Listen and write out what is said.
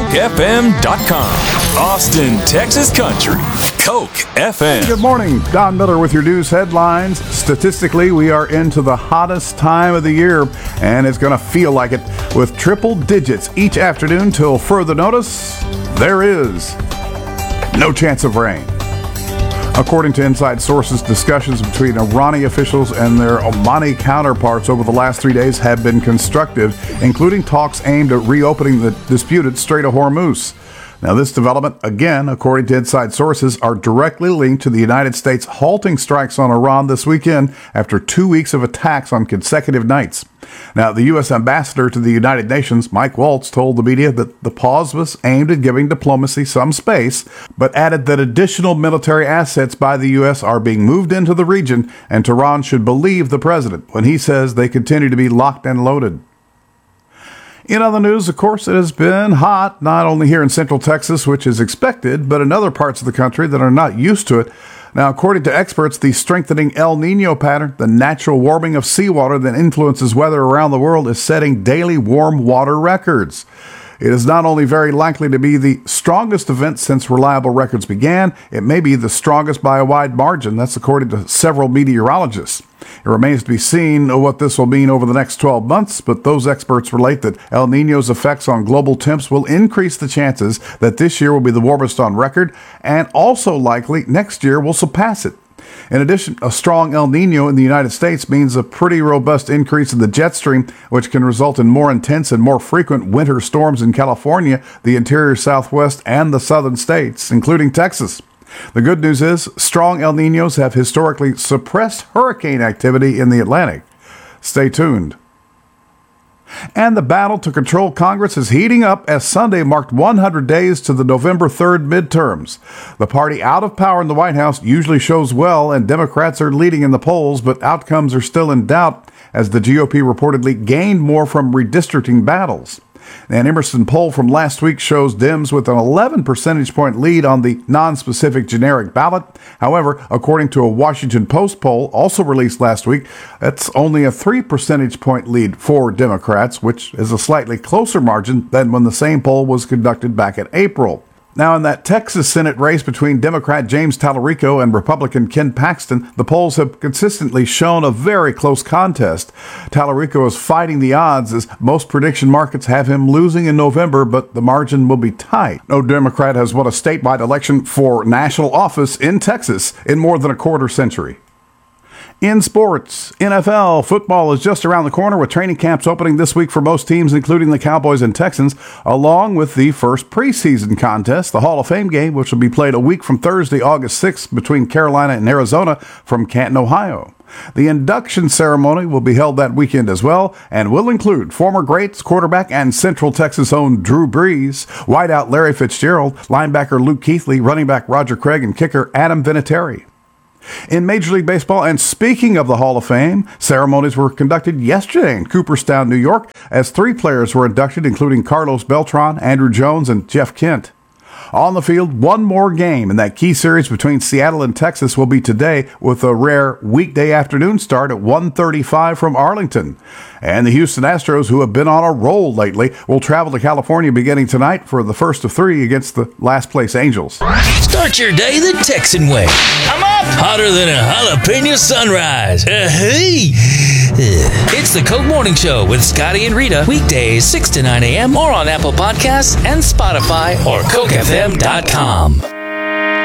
CokeFM.com. Austin, Texas country. Coke FM. Good morning. Don Miller with your news headlines. Statistically, we are into the hottest time of the year, and it's going to feel like it with triple digits each afternoon till further notice. There is no chance of rain. According to inside sources, discussions between Iranian officials and their Omani counterparts over the last 3 days have been constructive, including talks aimed at reopening the disputed Strait of Hormuz. Now, this development, again, according to inside sources, are directly linked to the United States halting strikes on Iran this weekend after 2 weeks of attacks on consecutive nights. Now, the U.S. ambassador to the United Nations, Mike Waltz, told the media that the pause was aimed at giving diplomacy some space, but added that additional military assets by the U.S. are being moved into the region, and Tehran should believe the president when he says they continue to be locked and loaded. In other news, of course, it has been hot, not only here in Central Texas, which is expected, but in other parts of the country that are not used to it. Now, according to experts, the strengthening El Nino pattern, the natural warming of seawater that influences weather around the world, is setting daily warm water records. It is not only very likely to be the strongest event since reliable records began, it may be the strongest by a wide margin. That's according to several meteorologists. It remains to be seen what this will mean over the next 12 months, but those experts relate that El Nino's effects on global temps will increase the chances that this year will be the warmest on record, and also likely next year will surpass it. In addition, a strong El Nino in the United States means a pretty robust increase in the jet stream, which can result in more intense and more frequent winter storms in California, the interior Southwest, and the southern states, including Texas. The good news is strong El Ninos have historically suppressed hurricane activity in the Atlantic. Stay tuned. And the battle to control Congress is heating up as Sunday marked 100 days to the November 3rd midterms. The party out of power in the White House usually shows well, and Democrats are leading in the polls, but outcomes are still in doubt as the GOP reportedly gained more from redistricting battles. An Emerson poll from last week shows Dems with an 11 percentage point lead on the non-specific generic ballot. However, according to a Washington Post poll also released last week, that's only a 3 percentage point lead for Democrats, which is a slightly closer margin than when the same poll was conducted back in April. Now, in that Texas Senate race between Democrat James Tallarico and Republican Ken Paxton, the polls have consistently shown a very close contest. Tallarico is fighting the odds as most prediction markets have him losing in November, but the margin will be tight. No Democrat has won a statewide election for national office in Texas in more than a quarter century. In sports, NFL football is just around the corner with training camps opening this week for most teams, including the Cowboys and Texans, along with the first preseason contest, the Hall of Fame game, which will be played a week from Thursday, August 6th, between Carolina and Arizona from Canton, Ohio. The induction ceremony will be held that weekend as well and will include former greats, quarterback, and Central Texas own Drew Brees, wideout Larry Fitzgerald, linebacker Luke Kuechly, running back Roger Craig, and kicker Adam Vinatieri. In Major League Baseball, and speaking of the Hall of Fame, ceremonies were conducted yesterday in Cooperstown, New York, as 3 players were inducted, including Carlos Beltran, Andrew Jones, and Jeff Kent. On the field, one more game in that key series between Seattle and Texas will be today with a rare weekday afternoon start at 1:35 from Arlington. And the Houston Astros, who have been on a roll lately, will travel to California beginning tonight for the first of 3 against the last-place Angels. Start your day the Texan way. I'm up! Hotter than a jalapeno sunrise. Hey! It's the Coke Morning Show with Scotty and Rita. Weekdays 6 to 9 a.m. or on Apple Podcasts and Spotify or CokeFM.com.